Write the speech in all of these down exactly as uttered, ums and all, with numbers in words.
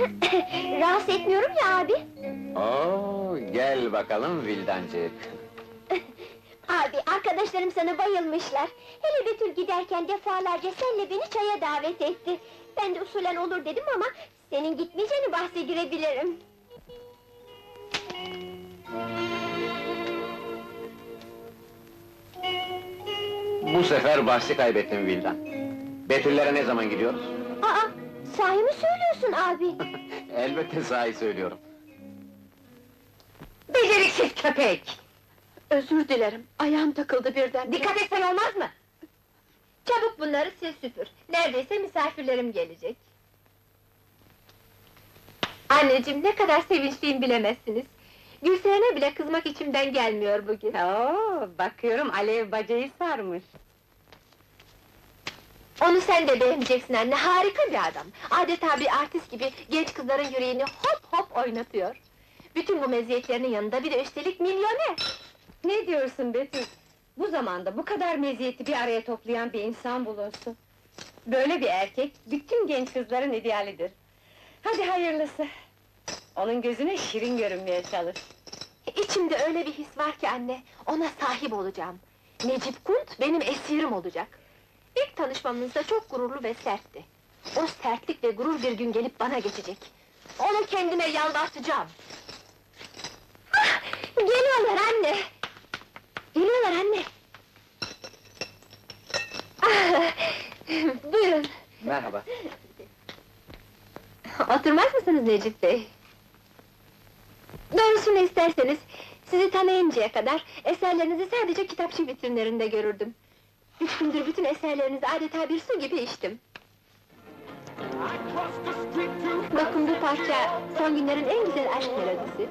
Rahatsız etmiyorum ya abi. Oo, gel bakalım Vildancık. Abi, arkadaşlarım sana bayılmışlar. Hele Betül giderken defalarca senle beni çaya davet etti. Ben de usulen olur dedim ama senin gitmeyeceğini bahse girebilirim. Bu sefer bahsi kaybettim Vildan. Betüllere ne zaman gidiyoruz? Aa, sahi mi söylüyorsun abi? Elbette sahi söylüyorum. Beceriksiz köpek! Özür dilerim, ayağım takıldı birden. Dikkat etsen olmaz mı? Çabuk bunları sil süpür. Neredeyse misafirlerim gelecek. Anneciğim, ne kadar sevinçliyim bilemezsiniz. Gülseren'e bile kızmak içimden gelmiyor bugün. Oo, bakıyorum alev bacayı sarmış. Onu sen de beğeneceksin anne, harika bir adam. Adeta bir artist gibi genç kızların yüreğini hop hop oynatıyor. Bütün bu meziyetlerinin yanında bir de üstelik milyoner! Ne diyorsun Betül? Bu zamanda bu kadar meziyeti bir araya toplayan bir insan bulunsun. Böyle bir erkek, bütün genç kızların idealidir. Hadi hayırlısı! Onun gözüne şirin görünmeye çalış. İçimde öyle bir his var ki anne, ona sahip olacağım. Necip Kunt benim esirim olacak. İlk tanışmamızda çok gururlu ve sertti. O sertlik ve gurur bir gün gelip bana geçecek. Onu kendime yalvartacağım. Ah, geliyorlar anne! Geliyorlar anne! Ah, buyurun! Merhaba. Oturmaz mısınız Necip Bey? Doğrusunu isterseniz, sizi tanıyıncaya kadar eserlerinizi sadece kitapçı vitrinlerinde görürdüm. Üç gündür bütün eserlerinizi adeta bir su gibi içtim. Bakın bu parça, son günlerin en güzel aşk melodisi.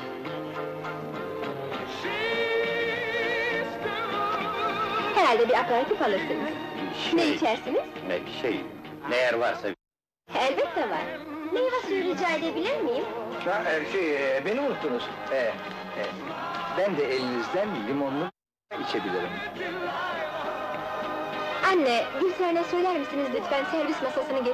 Herhalde bir aperatif alırsınız. Ne içersiniz? Ne şey, ne yer varsa... Elbette var. Meyve suyu rica edebilir miyim? Ha, e, şey, e, beni unuttunuz. E, e, ben de elinizden limonlu içebilirim. Anne, Gülseren'e söyler misiniz lütfen servis masasını getir.